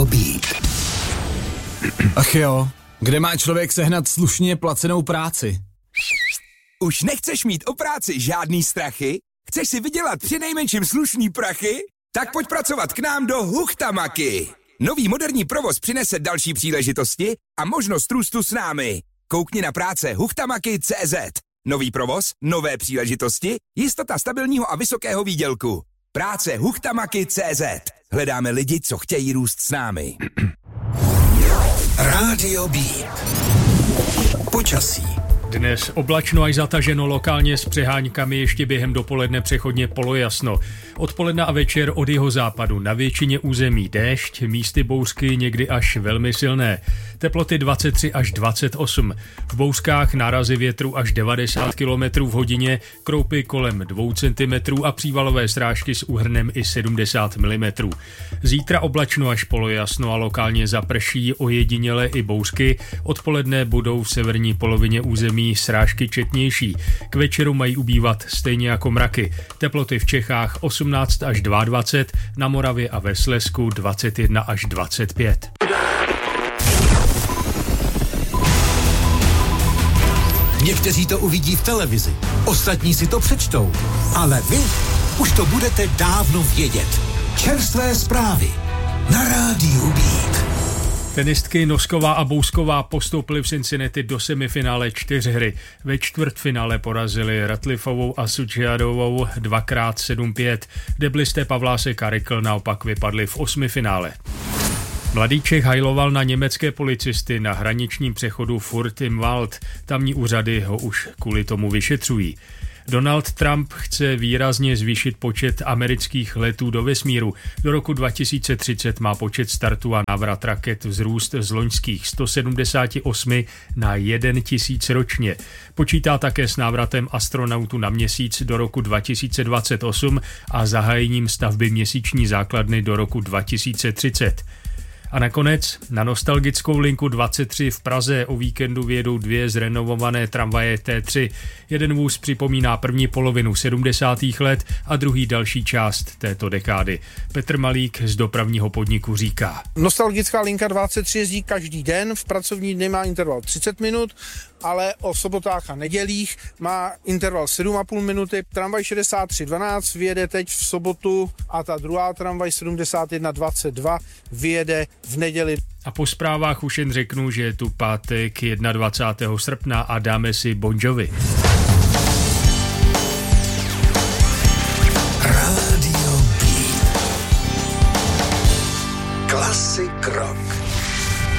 Rádio Beat. Ach jo, kde má člověk sehnat slušně placenou práci? Už nechceš mít o práci žádný strachy? Chceš si vydělat přinejmenším slušný prachy? Tak pojď pracovat k nám do Huchtamaky. Nový moderní provoz přinese další příležitosti a možnost růstu s námi. Koukni na práce Huchtamaky.cz. Nový provoz, nové příležitosti, jistota stabilního a vysokého výdělku. Práce Huchtamaky.cz. Hledáme lidi, co chtějí růst s námi. Rádio Beat. Počasí. Dnes oblačno až zataženo, lokálně s přeháňkami, ještě během dopoledne přechodně polojasno. Odpoledne a večer od jihozápadu na většině území déšť, místy bouřky někdy až velmi silné. Teploty 23 až 28. V bouřkách nárazy větru až 90 km v hodině, kroupy kolem 2 cm a přívalové srážky s úhrnem i 70 mm. Zítra oblačno až polojasno a lokálně zaprší, ojediněle i bouřky. Odpoledne budou v severní polovině území srážky četnější. K večeru mají ubývat stejně jako mraky. Teploty v Čechách 18 až 22, na Moravě a ve Slezsku 21 až 25. Někteří to uvidí v televizi, ostatní si to přečtou, ale vy už to budete dávno vědět. Čerstvé zprávy na Rádiu Beat. Tenistky Nosková a Bousková postoupily v Cincinnati do semifinále 4 Ve čtvrtfinále porazili Ratliffovou a Sučiadovou 2x7-5. Deblisté Pavlásek a Rikl naopak vypadli v 8. finále. Mladý Čech hajloval na německé policisty na hraničním přechodu Furt im Wald. Tamní úřady ho už kvůli tomu vyšetřují. Donald Trump chce výrazně zvýšit počet amerických letů do vesmíru. Do roku 2030 má počet startů a návrat raket vzrůst z loňských 178 na 1 000 ročně. Počítá také s návratem astronautů na měsíc do roku 2028 a zahájením stavby měsíční základny do roku 2030. A nakonec na nostalgickou linku 23 v Praze o víkendu vyjedou 2 zrenovované tramvaje T3. Jeden vůz připomíná první polovinu 70. let a druhý další část této dekády. Petr Malík z dopravního podniku říká. Nostalgická linka 23 jezdí každý den, v pracovní dny má interval 30 minut, ale o sobotách a nedělích má interval 7,5 minuty. Tramvaj 6312 vyjede teď v sobotu a ta druhá tramvaj 7122 vyjede v neděli. A po zprávách už jen řeknu, že je tu pátek 21. srpna a dáme si Bon Jovi. Rádio Beat. Klasik rock.